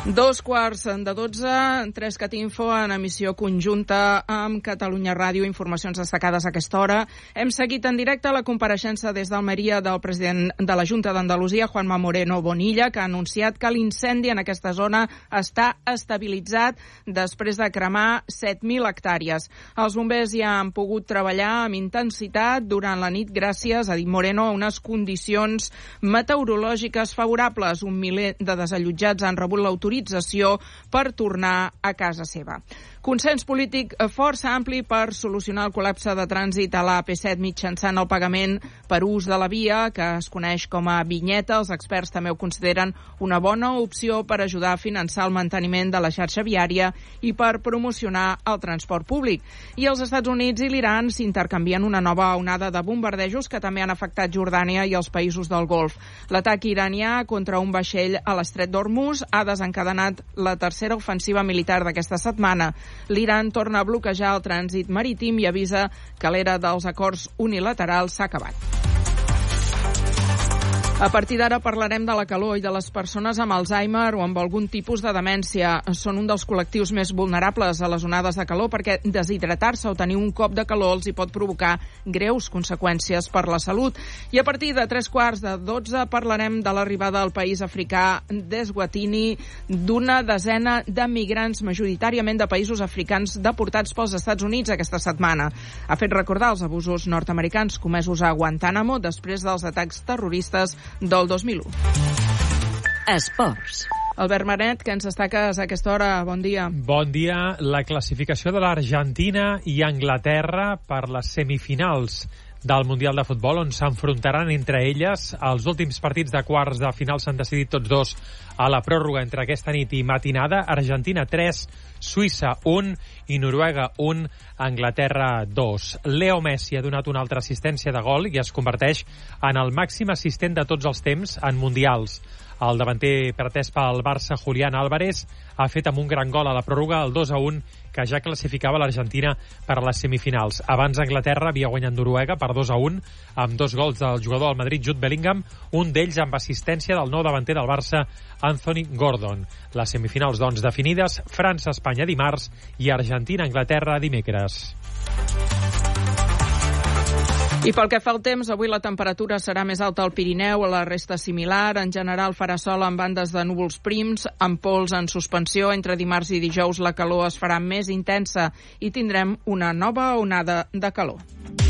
2:45, 3cat Info en emissió conjunta amb Catalunya Ràdio. Informacions destacades a aquesta hora. Hem seguit en directe la compareixença des d'Almeria del president de la Junta d'Andalusia, Juanma Moreno Bonilla, que ha anunciat que l'incendi en aquesta zona està estabilitzat després de cremar 7.000 hectàrees. Els bombers ja han pogut treballar amb intensitat durant la nit gràcies, ha dit Moreno, a unes condicions meteorològiques favorables. Un miler de desallotjats han rebut l'autorització per tornar a casa seva. Consens polític força ampli per solucionar el col·lapse de trànsit a l'AP7 mitjançant el pagament per ús de la via, que es coneix com a vinyeta. Els experts també ho consideren una bona opció per ajudar a finançar el manteniment de la xarxa viària i per promocionar el transport públic. I els Estats Units i l'Iran s'intercanvien una nova onada de bombardejos que també han afectat Jordània i els països del Golf. L'atac iranià contra un vaixell a l'estret d'Hormuz ha desencadenat la tercera ofensiva militar d'aquesta setmana. L'Iran torna a bloquejar el trànsit marítim i avisa que l'era dels acords unilaterals s'ha acabat. A partir d'ara parlarem de la calor i de les persones amb Alzheimer o amb algun tipus de demència. Són un dels col·lectius més vulnerables a les onades de calor perquè deshidratar-se o tenir un cop de calor els hi pot provocar greus conseqüències per la salut. I a partir de 11:45 parlarem de l'arribada al país africà d'Eswatini d'una desena de migrants, majoritàriament de països africans, deportats pels Estats Units aquesta setmana. Ha fet recordar els abusos nord-americans comesos a Guantánamo després dels atacs terroristes del 2001. Esports. Albert Manet, que ens destaques a aquesta hora. Bon dia. Bon dia. La classificació de l'Argentina i Anglaterra per les semifinals del Mundial de Futbol, on s'enfrontaran entre elles. Els últims partits de quarts de final s'han decidit tots dos a la pròrroga entre aquesta nit i matinada. Argentina 3, Suïssa 1 i Noruega 1, Anglaterra 2. Leo Messi ha donat una altra assistència de gol i es converteix en el màxim assistent de tots els temps en mundials. El davanter pretès pel Barça, Julián Álvarez, ha fet amb un gran gol a la pròrroga el 2-1, que ja classificava l'Argentina per a les semifinals. Abans Anglaterra havia guanyat Noruega per 2-1 amb 2 gols del jugador del Madrid, Jude Bellingham, un d'ells amb assistència del nou davanter del Barça, Anthony Gordon. Les semifinals, doncs, definides: França-Espanya dimarts i Argentina-Anglaterra dimecres. I pel que fa al temps, avui la temperatura serà més alta al Pirineu, a la resta similar. En general farà sol amb bandes de núvols prims, amb pols en suspensió. Entre dimarts i dijous la calor es farà més intensa i tindrem una nova onada de calor.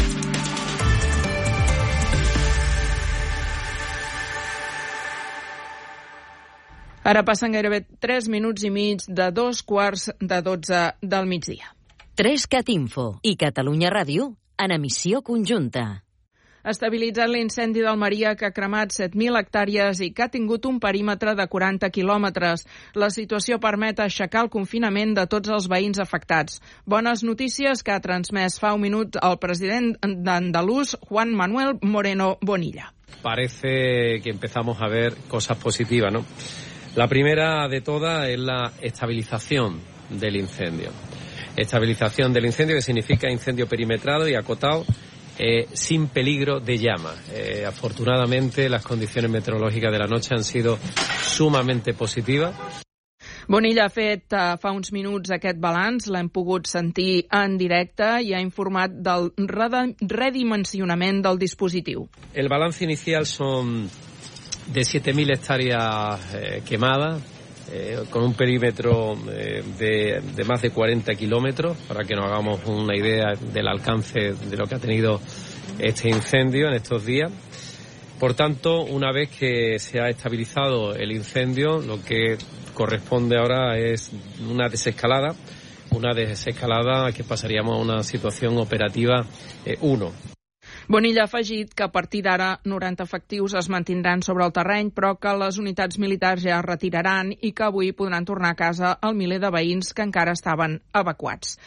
Ara passen gairebé 3 minuts i mig de 2:15 del migdia. 3cat Info i Catalunya Ràdio en emissió conjunta. Estabilitzat l'incendi d'Almeria, que ha cremat 7.000 hectàrees i que ha tingut un perímetre de 40 quilòmetres. La situació permet aixecar el confinament de tots els veïns afectats. Bones notícies que ha transmès fa un minut el president andalús, Juan Manuel Moreno Bonilla. Parece que empezamos a ver cosas positivas, ¿no? La primera de todas es la estabilización del incendio. Estabilización del incendio, que significa incendio perimetrado y acotado, sin peligro de llama. Afortunadamente, las condiciones meteorològiques de la noche han sido sumamente positivas. Bonilla ha fet fa uns minuts aquest balanç, l'hem pogut sentir en directe i ha informat del redimensionament del dispositiu. El balance inicial son de 7.000 hectáreas quemadas, con un perímetro de más de 40 kilómetros, para que nos hagamos una idea del alcance de lo que ha tenido este incendio en estos días. Por tanto, una vez que se ha estabilizado el incendio, lo que corresponde ahora es una desescalada que pasaríamos a una situación operativa 1. Bonilla ha afegit que a partir d'ara 90 efectius es mantindran sobre el terreny, però que les unitats militars ja es retiraran i que avui podran tornar a casa el miler de veïns que encara estaven evacuats.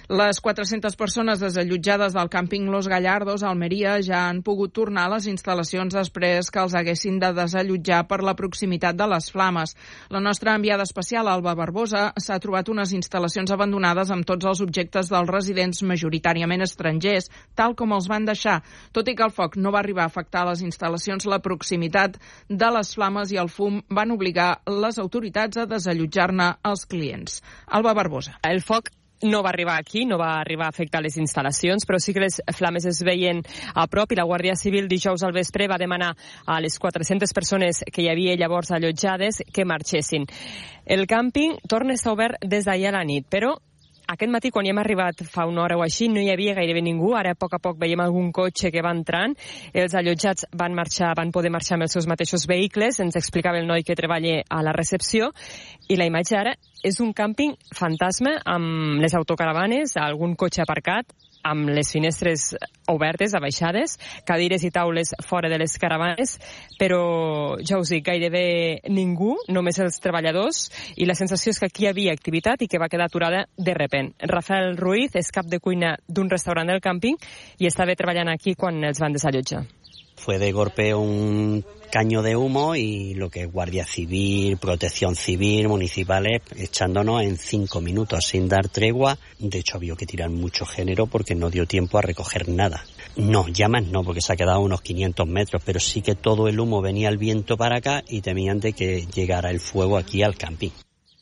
Les 400 persones desallotjades del càmping Los Gallardos a Almeria ja han pogut tornar a les instal·lacions després que els haguessin de desallotjar per la proximitat de les flames. La nostra enviada especial, Alba Barbosa, s'ha trobat unes instal·lacions abandonades amb tots els objectes dels residents majoritàriament estrangers, tal com els van deixar. Tot i que el foc no va arribar a afectar les instal·lacions, la proximitat de les flames i el fum van obligar les autoritats a desallotjar-ne els clients. Alba Barbosa. El foc no va arribar aquí, no va arribar a afectar les instal·lacions, però sí que les flames es veien a prop i la Guàrdia Civil dijous al vespre va demanar a les 400 persones que hi havia llavors allotjades que marxessin. El càmping torna a estar obert des d'ahir a la nit, però aquest matí, quan hi hem arribat fa una hora o així, no hi havia gairebé ningú. Ara, a poc veiem algun cotxe que va entrant. Els allotjats van poder marxar amb els seus mateixos vehicles. Ens explicava el noi que treballa a la recepció. I la imatge ara és un càmping fantasma amb les autocaravanes, algun cotxe aparcat, amb les finestres obertes, abaixades, cadires i taules fora de les caravanes, però ja us dic, gairebé ningú, només els treballadors, i la sensació és que aquí hi havia activitat i que va quedar aturada de repent. Rafael Ruiz és cap de cuina d'un restaurant del càmping i estava treballant aquí quan els van desallotjar. Fue de golpe un caño de humo y lo que es Guardia Civil, Protección Civil, municipales, echándonos en 5 minutos sin dar tregua. De hecho, había que tirar mucho género porque no dio tiempo a recoger nada. No, llamas no, porque se ha quedado a unos 500 metros, pero sí que todo el humo venía el viento para acá y temían de que llegara el fuego aquí al camping.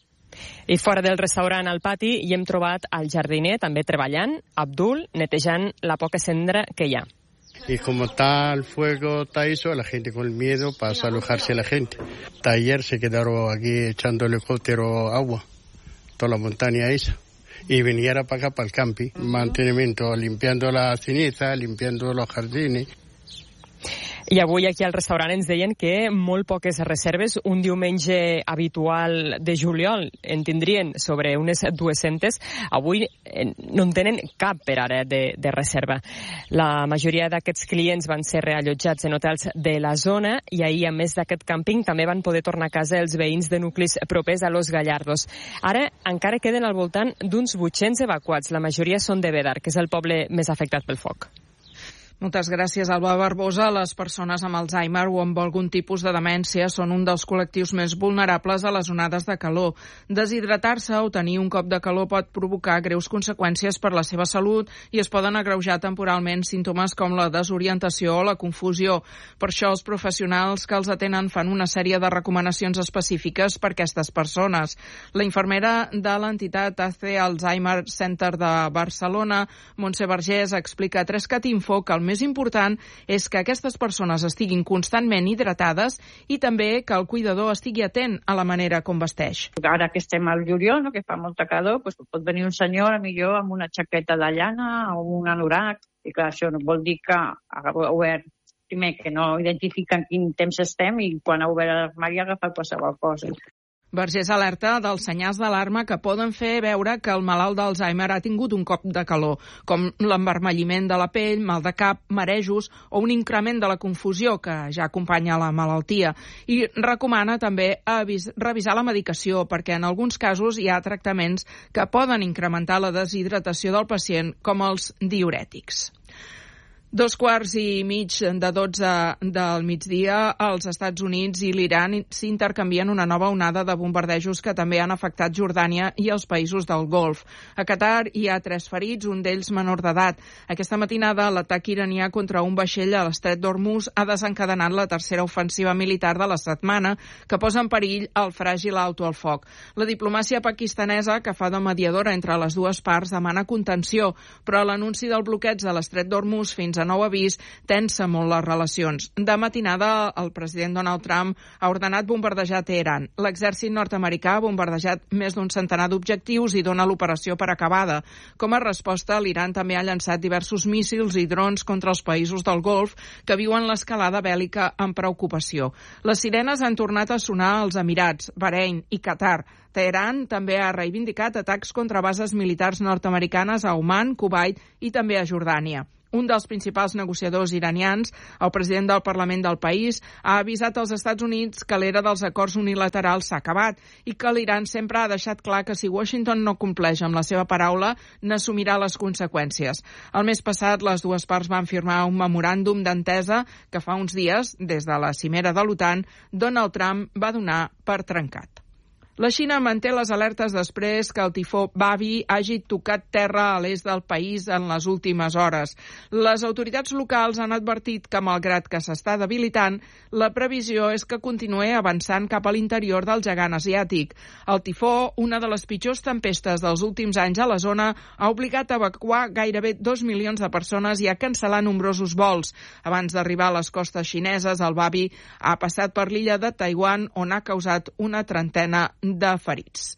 I fora del restaurant al pati hi hem trobat el jardiner també treballant, Abdul, netejant la poca cendra que hi ha. Y como está el fuego, está eso, la gente con miedo para alojarse la gente. Hasta ayer se quedaron aquí echando helicóptero agua, toda la montaña esa. Y viniera para acá, para el camping, mantenimiento, limpiando la ceniza, limpiando los jardines. I avui aquí al restaurant ens deien que molt poques reserves, un diumenge habitual de juliol en tindrien sobre unes 200, avui no en tenen cap per ara de reserva. La majoria d'aquests clients van ser reallotjats en hotels de la zona i ahir, a més d'aquest càmping, també van poder tornar a casa els veïns de nuclis propers a Los Gallardos. Ara encara queden al voltant d'uns 800 evacuats, la majoria són de Bédar, que és el poble més afectat pel foc. Moltes gràcies, Alba Barbosa. Les persones amb Alzheimer o amb algun tipus de demència són un dels col·lectius més vulnerables a les onades de calor. Deshidratar-se o tenir un cop de calor pot provocar greus conseqüències per la seva salut i es poden agreujar temporalment símptomes com la desorientació o la confusió. Per això els professionals que els atenen fan una sèrie de recomanacions específiques per a aquestes persones. La infermera de l'entitat AC Alzheimer Center de Barcelona, Montse Vergés, explica a 3cat Info que el més important és que aquestes persones estiguin constantment hidratades i també que el cuidador estigui atent a la manera com vesteix. Ara que estem al juliol, no, que fa molta calor, doncs pot venir un senyor, millor amb una jaqueta de llana o un anorac, i clar, això no vol dir que ha obert, primer, que no identifica en quin temps estem i quan ha obert l'armari ha agafat qualsevol cosa. Vergés alerta dels senyals d'alarma que poden fer veure que el malalt d'Alzheimer ha tingut un cop de calor, com l'envermelliment de la pell, mal de cap, marejos o un increment de la confusió que ja acompanya la malaltia. I recomana també revisar la medicació perquè en alguns casos hi ha tractaments que poden incrementar la deshidratació del pacient, com els diürètics. 11:15 del migdia, els Estats Units i l'Iran s'intercanvien una nova onada de bombardejos que també han afectat Jordània i els països del Golf. A Qatar hi ha 3 ferits, un d'ells menor d'edat. Aquesta matinada, l'atac iranià contra un vaixell a l'estret d'Hormuz ha desencadenat la tercera ofensiva militar de la setmana que posa en perill el fràgil alto al foc. La diplomàcia pakistanesa, que fa de mediadora entre les dues parts, demana contenció, però l'anunci del bloqueig de l'estret d'Hormuz fins a nou avís tensa molt les relacions. De matinada, el president Donald Trump ha ordenat bombardejar Teheran. L'exèrcit nord-americà ha bombardejat més d'un centenar d'objectius i dona l'operació per acabada. Com a resposta, l'Iran també ha llançat diversos míssils i drons contra els països del Golf que viuen l'escalada bèl·lica amb preocupació. Les sirenes han tornat a sonar als Emirats, Bahrein i Qatar. Teheran també ha reivindicat atacs contra bases militars nord-americanes a Oman, Kuwait i també a Jordània. Un dels principals negociadors iranians, el president del Parlament del país, ha avisat als Estats Units que l'era dels acords unilaterals s'ha acabat i que l'Iran sempre ha deixat clar que si Washington no compleix amb la seva paraula, n'assumirà les conseqüències. El mes passat, les dues parts van firmar un memoràndum d'entesa que fa uns dies, des de la cimera de l'OTAN, Donald Trump va donar per trencat. La Xina manté les alertes després que el tifó Babi hagi tocat terra a l'est del país en les últimes hores. Les autoritats locals han advertit que, malgrat que s'està debilitant, la previsió és que continuï avançant cap a l'interior del gegant asiàtic. El tifó, una de les pitjors tempestes dels últims anys a la zona, ha obligat a evacuar gairebé 2 milions de persones i a cancel·lar nombrosos vols. Abans d'arribar a les costes xineses, el Babi ha passat per l'illa de Taiwan, on ha causat una trentena de ferits.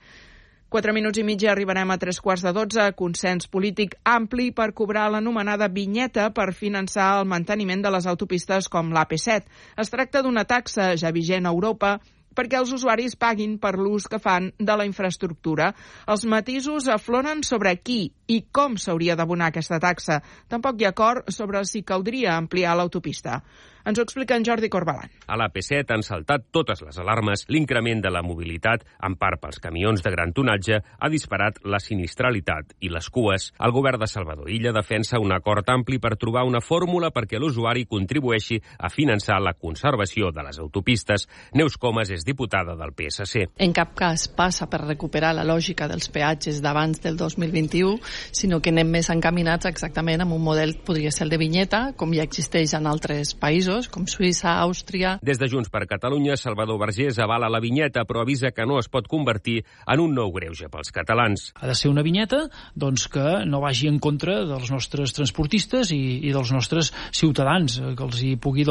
4 minuts i mig i arribarem a 3:15. Consens polític ampli per cobrar l'anomenada vinyeta per finançar el manteniment de les autopistes com l'AP7. Es tracta d'una taxa ja vigent a Europa perquè els usuaris paguin per l'ús que fan de la infraestructura. Els matisos afloren sobre qui i com s'hauria d'abonar aquesta taxa. Tampoc hi ha acord sobre si caldria ampliar l'autopista. Ens ho explica en Jordi Corbalan. A l'AP7 han saltat totes les alarmes. L'increment de la mobilitat, en part pels camions de gran tonatge, ha disparat la sinistralitat i les cues. El govern de Salvador Illa defensa un acord ampli per trobar una fórmula perquè l'usuari contribueixi a finançar la conservació de les autopistes. Neus Comas és diputada del PSC. En cap cas passa per recuperar la lògica dels peatges d'abans del 2021, sinó que anem més encaminats exactament amb un model, podria ser el de vinyeta, com ja existeix en altres països, com Suïssa, Àustria. Des de Junts per Catalunya, Salvador Vergés avala la vinyeta, però avisa que no es pot convertir en un nou greuge pels catalans. Ha de ser una vinyeta que no vagi en contra dels nostres transportistes i dels nostres ciutadans, que els hi pugui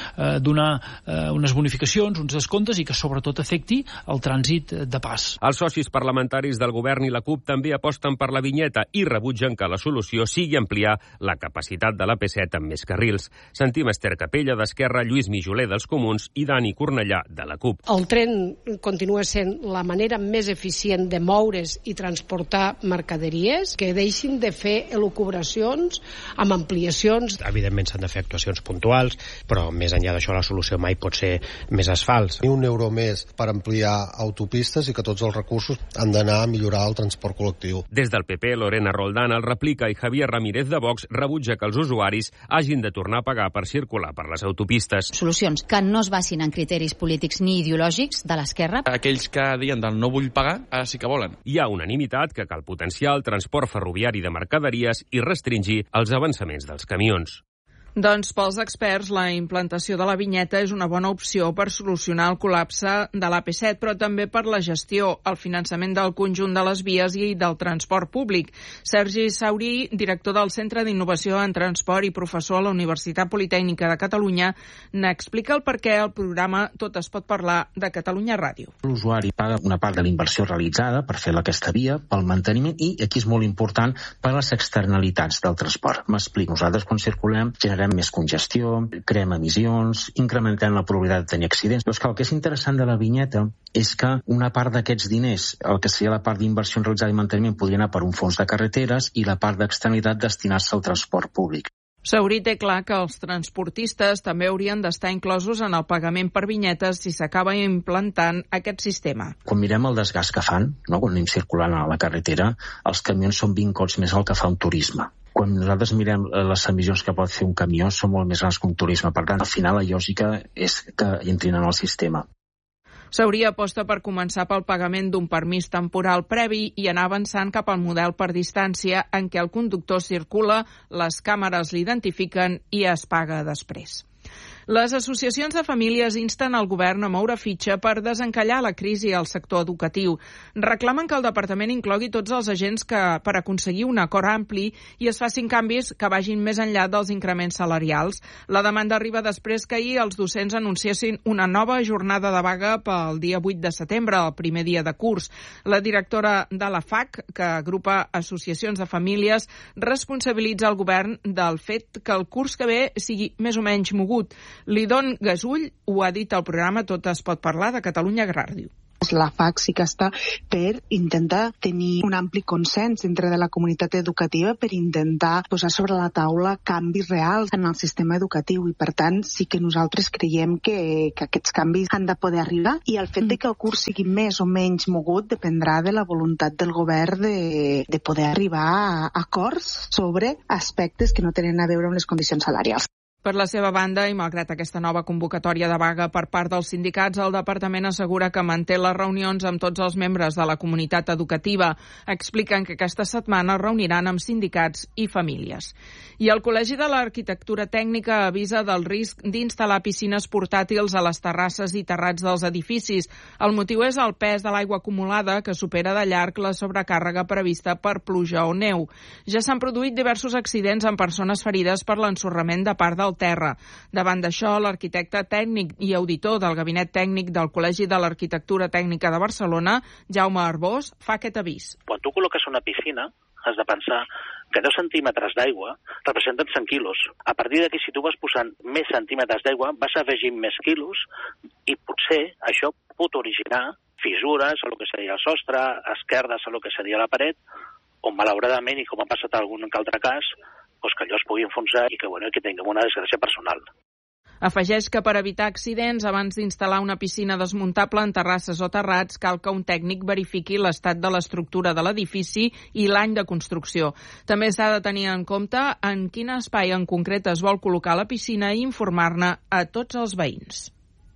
donar unes bonificacions, uns descomptes i que sobretot afecti el trànsit de pas. Els socis parlamentaris del govern i la CUP també aposten per la vinyeta i rebutgen que la solució sigui ampliar la capacitat de l'AP7 amb més carrils. Sentim Esther Capella d'Esquerra, Lluís Mijoler dels Comuns i Dani Cornellà de la CUP. El tren continua sent la manera més eficient de moure's i transportar mercaderies, que deixin de fer elucubracions amb ampliacions. Evidentment s'han de fer actuacions puntuals, però més enllà d'això la solució mai pot ser més asfalts. Un euro més per ampliar autopistes i que tots els recursos han d'anar a millorar el transport col·lectiu. Des del PP, Lorena Roldán el replica i Javier Ramírez de Vox rebutja que els usuaris hagin de tornar a pagar per circular per les autopistes. Solucions que no es basin en criteris polítics ni ideològics de l'esquerra. Aquells que diuen del no vull pagar, ara sí que volen. Hi ha unanimitat que cal potenciar el transport ferroviari de mercaderies i restringir els avançaments dels camions. Doncs pels experts, la implantació de la vinyeta és una bona opció per solucionar el col·lapse de l'AP7, però també per la gestió, el finançament del conjunt de les vies i del transport públic. Sergi Saurí, director del Centre d'Innovació en Transport i professor a la Universitat Politècnica de Catalunya, n'explica el per què el programa Tot es pot parlar de Catalunya Ràdio. L'usuari paga una part de la inversió realitzada per fer aquesta via, pel manteniment i, aquí és molt important, per les externalitats del transport. M'explico, nosaltres quan circulem generem més congestió, creem emissions, incrementem la probabilitat de tenir accidents. Però és que el que és interessant de la vinyeta és que una part d'aquests diners, el que seria la part d'inversió realitzada i manteniment, podria anar per un fons de carreteres i la part d'externalitat destinar-se al transport públic. Saurí té clar que els transportistes també haurien d'estar inclosos en el pagament per vinyetes si s'acaba implantant aquest sistema. Quan mirem el desgast que fan, quan anem circulant a la carretera, els camions són 20 cops més el que fa un turisme. Quan nosaltres mirem les emissions que pot fer un camió, són molt més grans que un turisme. Per tant, al final, la lògica és que entrin en el sistema. Saurí aposta per començar pel pagament d'un permís temporal previ i anar avançant cap al model per distància en què el conductor circula, les càmeres l'identifiquen i es paga després. Les associacions de famílies insten el govern a moure fitxa per desencallar la crisi al sector educatiu. Reclamen que el departament inclogui tots els agents per aconseguir un acord ampli i es facin canvis que vagin més enllà dels increments salarials. La demanda arriba després que ahir els docents anunciessin una nova jornada de vaga pel dia 8 de setembre, el primer dia de curs. La directora de la FAC, que agrupa associacions de famílies, responsabilitza el govern del fet que el curs que ve sigui més o menys mogut. Lidon Gasull ho ha dit al programa Tot es pot parlar de Catalunya Ràdio. La FAC sí que està per intentar tenir un ampli consens dintre de la comunitat educativa per intentar posar sobre la taula canvis reals en el sistema educatiu i, per tant, sí que nosaltres creiem que aquests canvis han de poder arribar i el fet de que el curs sigui més o menys mogut dependrà de la voluntat del govern de poder arribar a acords sobre aspectes que no tenen a veure amb les condicions salarials. Per la seva banda, i malgrat aquesta nova convocatòria de vaga per part dels sindicats, el departament assegura que manté les reunions amb tots els membres de la comunitat educativa. Expliquen que aquesta setmana es reuniran amb sindicats i famílies. I el Col·legi de l'Arquitectura Tècnica avisa del risc d'instal·lar piscines portàtils a les terrasses i terrats dels edificis. El motiu és el pes de l'aigua acumulada, que supera de llarg la sobrecàrrega prevista per pluja o neu. Ja s'han produït diversos accidents amb persones ferides per l'ensorrament de part del terra. Davant d'això, l'arquitecte tècnic i auditor del Gabinet Tècnic del Col·legi de l'Arquitectura Tècnica de Barcelona, Jaume Arbós, fa aquest avís. Quan tu col·loques una piscina, has de pensar que 10 centímetres d'aigua representen 100 quilos. A partir d'aquí, si tu vas posant més centímetres d'aigua, vas afegint més quilos i potser això pot originar fissures a lo que seria el sostre, esquerdes a lo que seria la paret, on malauradament, i com ha passat en algun altre cas, que allò es pugui enfonsar i que tinguem una desgràcia personal. Afegeix que per evitar accidents, abans d'instal·lar una piscina desmuntable en terrasses o terrats, cal que un tècnic verifiqui l'estat de l'estructura de l'edifici i l'any de construcció. També s'ha de tenir en compte en quin espai en concret es vol col·locar la piscina i informar-ne a tots els veïns.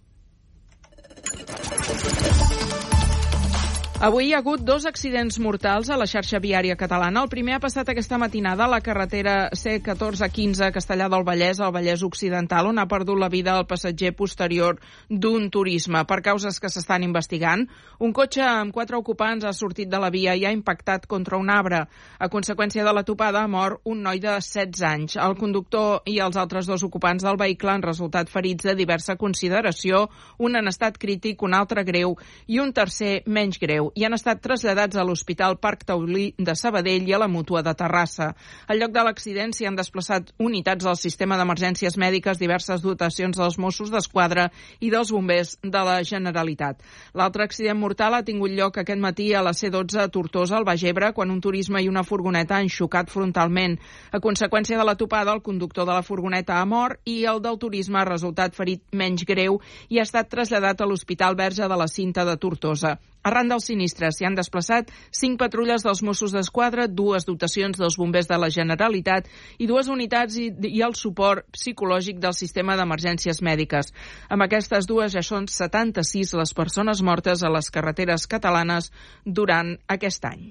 Avui hi ha hagut 2 accidents mortals a la xarxa viària catalana. El primer ha passat aquesta matinada a la carretera C1415 Castellar del Vallès, al Vallès Occidental, on ha perdut la vida el passatger posterior d'un turisme. Per causes que s'estan investigant, un cotxe amb 4 ocupants ha sortit de la via i ha impactat contra un arbre. A conseqüència de la topada ha mort un noi de 16 anys. El conductor i els altres 2 ocupants del vehicle han resultat ferits de diversa consideració, un en estat crític, un altre greu i un tercer menys greu, i han estat traslladats a l'Hospital Parc Taulí de Sabadell i a la Mútua de Terrassa. Al lloc de l'accident s'hi han desplaçat unitats del sistema d'emergències mèdiques, diverses dotacions dels Mossos d'Esquadra i dels bombers de la Generalitat. L'altre accident mortal ha tingut lloc aquest matí a la C12 a Tortosa, al Baix Ebre, quan un turisme i una furgoneta han xocat frontalment. A conseqüència de la topada, el conductor de la furgoneta ha mort i el del turisme ha resultat ferit menys greu i ha estat traslladat a l'Hospital Verge de la Cinta de Tortosa. Arran del sinistre s'hi han desplaçat 5 patrulles dels Mossos d'Esquadra, 2 dotacions dels bombers de la Generalitat i 2 unitats i el suport psicològic del sistema d'emergències mèdiques. Amb aquestes 2 ja són 76 les persones mortes a les carreteres catalanes durant aquest any.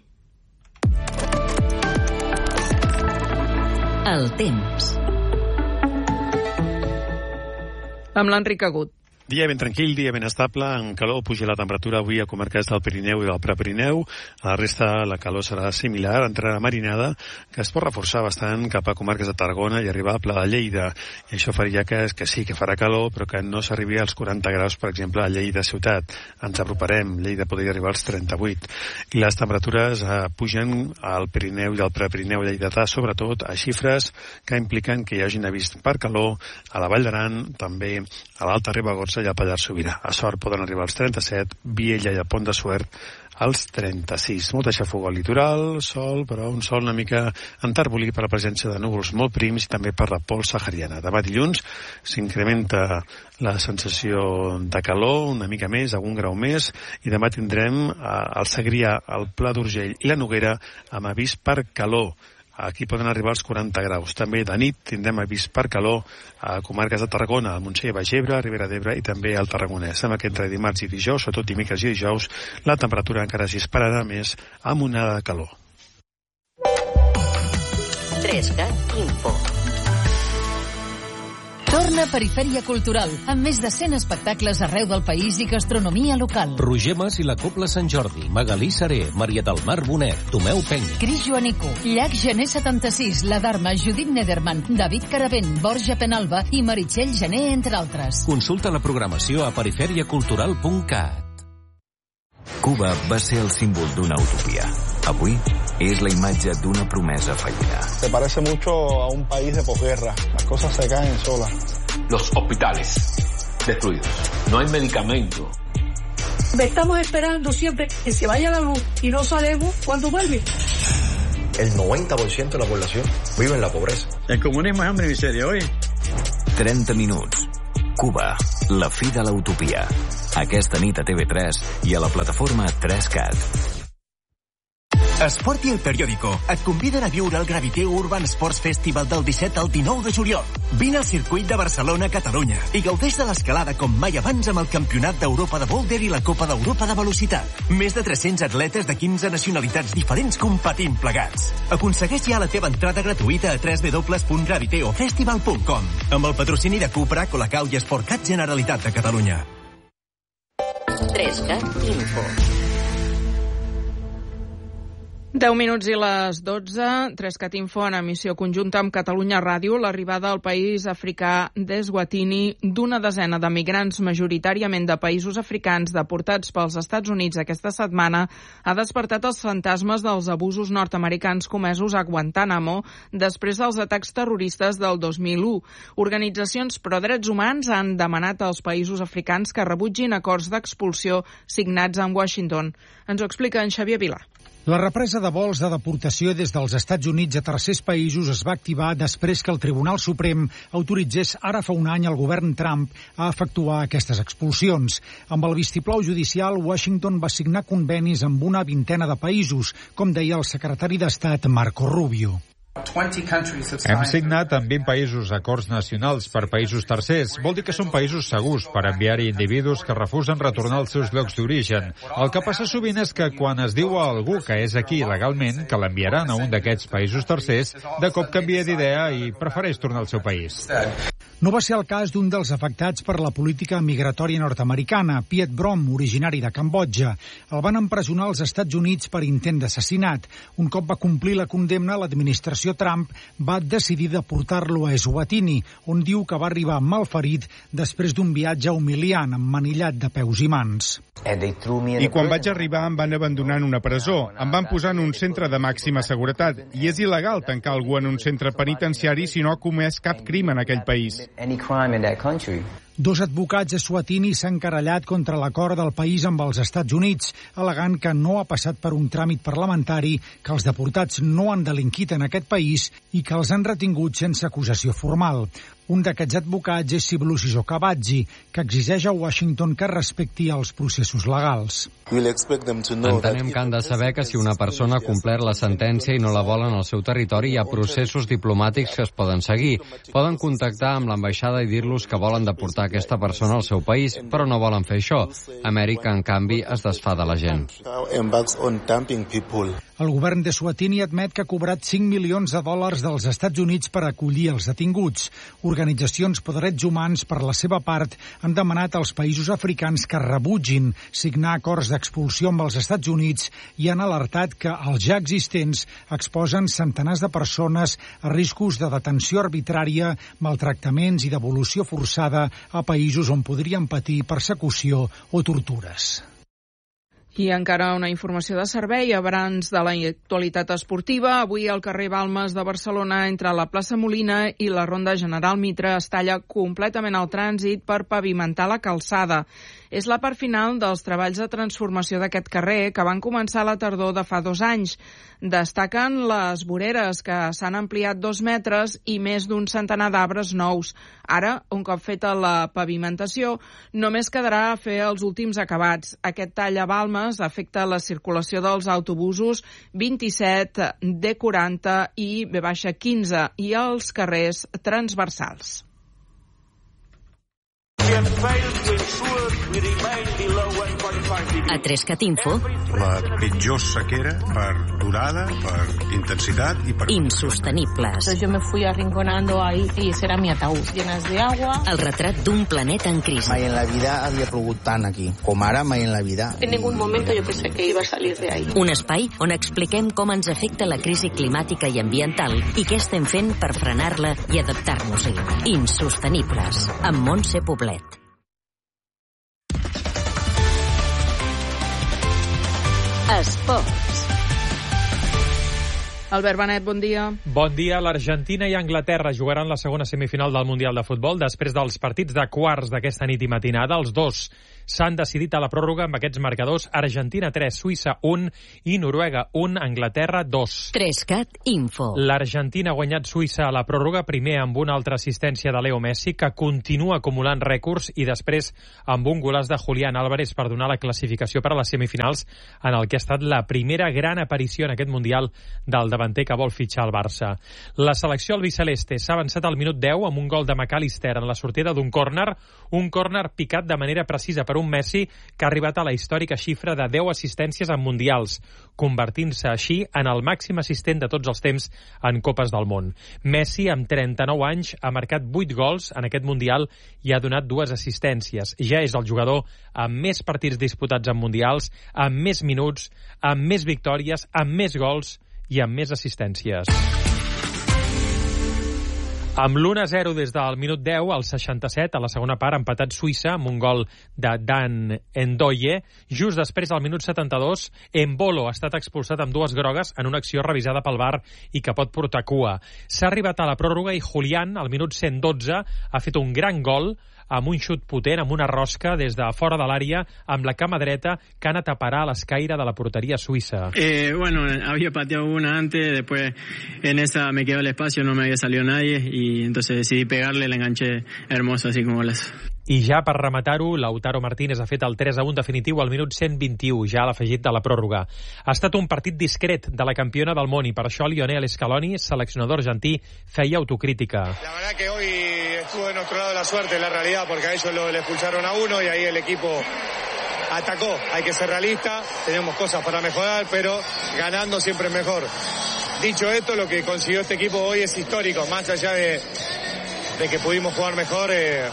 El temps. Amb l'Enric Agut. Dia ben tranquil, dia ben estable, en calor puja la temperatura avui a comarques del Pirineu i del Prepirineu. A la resta la calor serà similar, entrarà marinada, que es pot reforçar bastant cap a comarques de Tarragona i arribar a Pla de Lleida. I això faria que sí que farà calor, però que no s'arribi als 40 graus, per exemple, a Lleida ciutat. Ens aproparem, Lleida podria arribar als 38. I les temperatures pugen al Pirineu i al Prepirineu lleidatà, sobretot a xifres que impliquen que hi hagin avís per calor a la Vall d'Aran, també a l'Alta Ribagorça i al Pallars Sobirà. A Sort poden arribar als 37, Viella i el Pont de Suert als 36. Molta xafuga al litoral, sol, però un sol una mica enterbolit per la presència de núvols molt prims i també per la pols sahariana. Demà dilluns s'incrementa la sensació de calor una mica més, algun grau més, i demà tindrem el Segrià, el Pla d'Urgell i la Noguera amb avís per calor. Aquí poden arribar als 40 graus. També de nit tindrem avís per calor a comarques de Tarragona, al Montseny, Baix Ebre, Ribera d'Ebre i també al Tarragonès. Sembla que entre dimarts i dijous, sobretot dimecres i dijous, la temperatura encara s'hi dispararà més amb una onada de calor. 3CAT Info. Torna Perifèria Cultural, amb més de 100 espectacles arreu del país i gastronomia local. Roger Mas i la Cobla Sant Jordi, Magalí Saré, Maria del Mar Bonet, Tomeu Peny. Cris Joanico, Llac Gener 76, La Dharma, Judit Nederman, David Caravent, Borja Penalba i Meritxell Gené, entre altres. Consulta la programació a periferiacultural.cat. Cuba va ser el símbol d'una utopia. Avui es la imagen d'una promesa fallida. Se parece mucho a un país de posguerra. Las cosas se caen solas. Los hospitales destruidos. No hay medicamento. Estamos esperando siempre que se vaya la luz y no sabemos cuándo vuelve. El 90% de la población vive en la pobreza. El comunismo és hambre i misèria, oi? 30 minuts. Cuba, la fi de l'utopia. Aquesta nit a TV3 i a la plataforma 3CAT. Esport i El Periódico et conviden a viure el Graviteu Urban Sports Festival del 17 al 19 de juliol. Vine al circuit de Barcelona-Catalunya i gaudeix de l'escalada com mai abans amb el Campionat d'Europa de Boulder i la Copa d'Europa de Velocitat. Més de 300 atletes de 15 nacionalitats diferents competint plegats. Aconsegueix ja la teva entrada gratuïta a www.graviteofestival.com amb el patrocini de Cupra, Colacau i Sportcat Generalitat de Catalunya. 3CAT Info. 10 minuts i les 12, 3CAT Info en emissió conjunta amb Catalunya Ràdio. L'arribada al país africà d'Eswatini d'una desena de migrants majoritàriament de països africans deportats pels Estats Units aquesta setmana ha despertat els fantasmes dels abusos nord-americans comesos a Guantánamo després dels atacs terroristes del 2001. Organitzacions pro drets humans han demanat als països africans que rebutgin acords d'expulsió signats amb Washington. Ens ho explica en Xavier Vilà. La represa de vols de deportació des dels Estats Units a tercers països es va activar després que el Tribunal Suprem autoritzés ara fa un any al govern Trump a efectuar aquestes expulsions. Amb el vistiplau judicial, Washington va signar convenis amb una vintena de països, com deia el secretari d'Estat Marco Rubio. Hem signat amb 20 països acords nacionals per països tercers. Vol dir que són països segurs per enviar-hi individus que refusen retornar als seus llocs d'origen. El que passa sovint és que quan es diu a algú que és aquí legalment que l'enviaran a un d'aquests països tercers, de cop canvia d'idea i prefereix tornar al seu país. No va ser el cas d'un dels afectats per la política migratòria nord-americana, Piet Brom, originari de Cambodja. El van empresonar als Estats Units per intent d'assassinat. Un cop va complir la condemna, l'administració Trump va decidir deportar-lo a Eswatini, on diu que va arribar malferit després d'un viatge humiliant, emmanillat de peus i mans. I quan vaig arribar em van abandonar en una presó. Em van posar en un centre de màxima seguretat i és il·legal tancar algú en un centre penitenciari si no ha comès cap crim en aquell país. Dos advocats a Eswatini s'han querellat contra l'acord del país amb els Estats Units, al·legant que no ha passat per un tràmit parlamentari, que els deportats no han delinquit en aquest país i que els han retingut sense acusació formal. Un d'aquests advocats és Siblusiso Kabadzi, que exigeix a Washington que respecti els processos legals. Entenem que han de saber que si una persona ha complert la sentència i no la volen al seu territori, hi ha processos diplomàtics que es poden seguir. Poden contactar amb l'ambaixada i dir-los que volen deportar aquesta persona al seu país, però no volen fer això. Amèrica, en canvi, es desfà de la gent. El govern d'Eswatini admet que ha cobrat $5 milions dels Estats Units per acollir els detinguts. Organitzacions per drets humans, per la seva part, han demanat als països africans que rebutgin signar acords d'expulsió amb els Estats Units i han alertat que els ja existents exposen centenars de persones a riscos de detenció arbitrària, maltractaments i devolució forçada a països on podrien patir persecució o tortures. I encara una informació de servei abans de l'actualitat esportiva. Avui al carrer Balmes de Barcelona, entre la plaça Molina i la Ronda General Mitre, es talla completament el trànsit per pavimentar la calçada. És la part final dels treballs de transformació d'aquest carrer que van començar a la tardor de fa 2 anys. Destaquen les voreres, que s'han ampliat 2 metres i més d'un centenar d'arbres nous. Ara, un cop feta la pavimentació, només quedarà a fer els últims acabats. Aquest tall a Balmes afecta la circulació dels autobusos 27, D40 i B-15 i els carrers transversals. A 3CAT Info. La pitjor sequera per durada, per intensitat y per... Insostenibles. Yo me fui arrinconando ahí y ese era mi ataúd, llenas de agua. El retrat d'un planeta en crisi. Mai en la vida havia plogut tant aquí, com ara mai en la vida. En ningún momento yo pensé que iba a salir de ahí. Un espai on expliquem com ens afecta la crisi climàtica i ambiental i què estem fent per frenar-la i adaptar-nos-hi. Insostenibles, amb Montse Poblet. Esports. Albert Benet, bon dia. Bon dia. L'Argentina i Anglaterra jugaran la segona semifinal del Mundial de Futbol després dels partits de quarts d'aquesta nit i matinada. Els dos s'han decidit a la pròrroga amb aquests marcadors: Argentina 3, Suïssa 1 i Noruega 1, Anglaterra 2. 3CAT Info. L'Argentina ha guanyat Suïssa a la pròrroga, primer amb una altra assistència de Leo Messi, que continua acumulant rècords, i després amb un golaç de Julián Álvarez per donar la classificació per a les semifinals, en el que ha estat la primera gran aparició en aquest Mundial del davanter que vol fitxar el Barça. La selecció albiceleste s'ha avançat al minut 10 amb un gol de McAllister en la sortida d'un córner, un córner picat de manera precisa per un Messi que ha arribat a la històrica xifra de 10 assistències en mundials, convertint-se així en el màxim assistent de tots els temps en Copes del Món. Messi, amb 39 anys, ha marcat 8 gols en aquest mundial i ha donat 2 assistències. Ja és el jugador amb més partits disputats en mundials, amb més minuts, amb més victòries, amb més gols i amb més assistències. Amb l'1-0 des del minut 10 al 67, a la segona part, ha empatat Suïssa amb un gol de Dan Ndoye. Just després, al minut 72, Embolo ha estat expulsat amb 2 grogues en una acció revisada pel VAR i que pot portar cua. S'ha arribat a la pròrroga i Julián, al minut 112, ha fet un gran gol amb un xut potent, amb una rosca des de fora de l'àrea, amb la cama dreta, que ha anat a parar a l'escaire de la porteria suïssa. Bueno, había pateado una antes, después en esa me quedó el espacio, no me había salido nadie y entonces decidí pegarle, la enganché hermoso, así como las... I ja per rematar-ho, Lautaro Martínez ha fet el 3-1 definitiu al minut 121, ja a l'afegit de la pròrroga. Ha estat un partit discret de la campiona del món i per això Lionel Scaloni, seleccionador argentí, feia autocrítica. La verdad que hoy estuvo de nuestro lado la suerte, la realidad, porque a ellos le expulsaron a uno y ahí el equipo atacó. Hay que ser realista, tenemos cosas para mejorar, pero ganando siempre es mejor. Dicho esto, lo que consiguió este equipo hoy es histórico, más allá de que pudimos jugar mejor.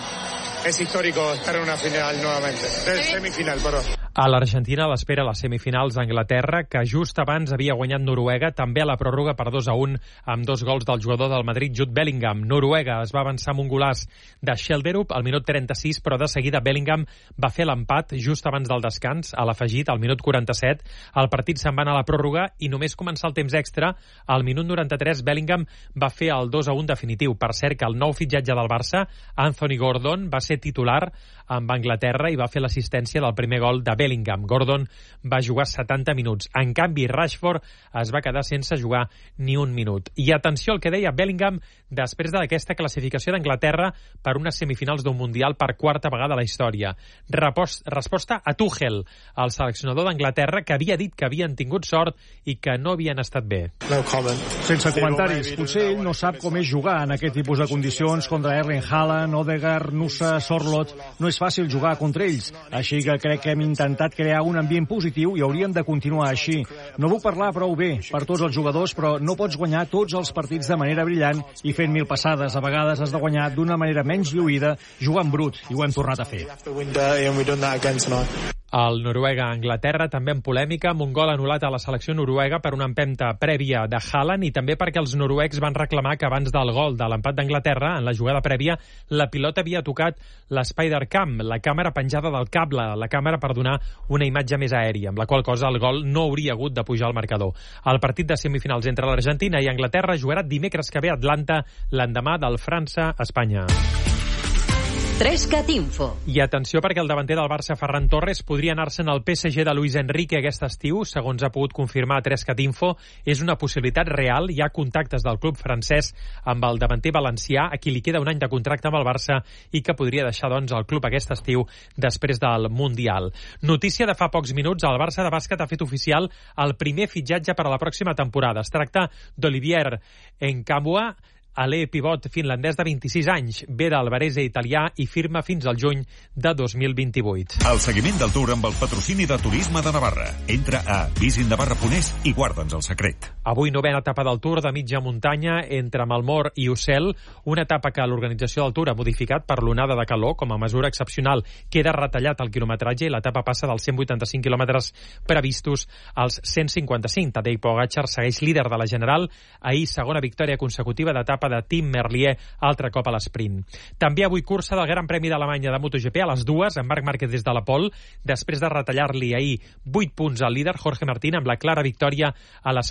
Es histórico estar en una final nuevamente. Semifinal, perdón. A l'Argentina l'espera les semifinals d'Anglaterra, que just abans havia guanyat Noruega, també a la pròrroga per 2-1, amb 2 gols del jugador del Madrid, Jude Bellingham. Noruega es va avançar amb un golaç de Schelderup al minut 36, però de seguida Bellingham va fer l'empat just abans del descans, a l'afegit, al minut 47. El partit se'n va anar a la pròrroga i només començar el temps extra, al minut 93, Bellingham va fer el 2-1 definitiu. Per cert, que el nou fitxatge del Barça, Anthony Gordon, va ser titular amb Anglaterra i va fer l'assistència del primer gol de Bellingham. Gordon va jugar 70 minuts. En canvi, Rashford es va quedar sense jugar ni un minut. I atenció al que deia Bellingham després d'aquesta classificació d'Anglaterra per unes semifinals d'un Mundial per 4a vegada a la història. Resposta a Tuchel, el seleccionador d'Anglaterra, que havia dit que havien tingut sort i que no havien estat bé. Sense comentaris. Potser ell no sap com és jugar en aquest tipus de condicions contra Erling Haaland, Odegaard, Nusa, Sorloth. No és fàcil jugar contra ells, així que crec que hem intentat crear un ambient positiu i hauríem de continuar així. No puc parlar prou bé per tots els jugadors, però no pots guanyar tots els partits de manera brillant i fent 1000 passades. A vegades has de guanyar d'una manera menys lluïda, jugant brut, i ho hem tornat a fer. El Noruega-Anglaterra també en polèmica, amb un gol anul·lat a la selecció noruega per una empenta prèvia de Haaland i també perquè els noruecs van reclamar que abans del gol de l'empat d'Anglaterra, en la jugada prèvia, la pilota havia tocat l'Spider-Cam, la càmera penjada del cable, la càmera per donar una imatge més aèria, amb la qual cosa el gol no hauria hagut de pujar al marcador. El partit de semifinals entre l'Argentina i Anglaterra jugarà dimecres que ve a Atlanta, l'endemà del França-Espanya. 3CAT Info. I atenció, perquè el davanter del Barça, Ferran Torres, podria anar-se'n al PSG de Luis Enrique aquest estiu, segons ha pogut confirmar 3CAT Info. És una possibilitat real, hi ha contactes del club francès amb el davanter valencià, a qui li queda un any de contracte amb el Barça i que podria deixar, doncs, el club aquest estiu després del Mundial. Notícia de fa pocs minuts, el Barça de bàsquet ha fet oficial el primer fitxatge per a la pròxima temporada. Es tracta d'Olivier Nkamhoua, alè pivot finlandès de 26 anys, ve del Varese italià i firma fins al juny de 2028. El seguiment del Tour amb el patrocini de Turisme de Navarra. Entra a visitnavarra.es i guarda'ns el secret. Avui novena etapa del Tour de mitja muntanya entre Malmort i Ussel, una etapa que l'organització del Tour ha modificat per l'onada de calor com a mesura excepcional. Queda retallat el quilometratge i l'etapa passa dels 185 quilòmetres previstos als 155. Tadej Pogačar segueix líder de la general. Ahir, segona victòria consecutiva d'etapa de Tim Merlier, altre cop a l'esprint. També avui cursa del Gran Premi d'Alemanya de MotoGP a les 2, amb Marc Márquez des de la pole, després de retallar-li ahir 8 punts al líder Jorge Martín amb la clara victòria a l'esprint.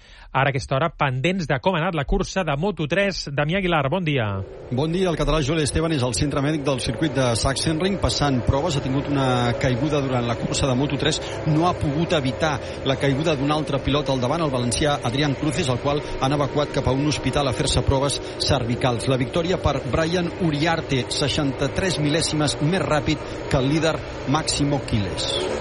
Ara a aquesta hora, pendents de com ha anat la cursa de Moto3. Damià Aguilar, bon dia. Bon dia, el català Joel Esteban és al centre mèdic del circuit de Sachsenring, passant proves, ha tingut una caiguda durant la cursa de Moto3, no ha pogut evitar la caiguda d'un altre pilot al davant, el valencià Adrián Cruces, el qual han evacuat cap a un hospital a fer-se proves cervicals. La victòria per Brian Uriarte, 63 mil·lèsimes més ràpid que el líder Máximo Quiles.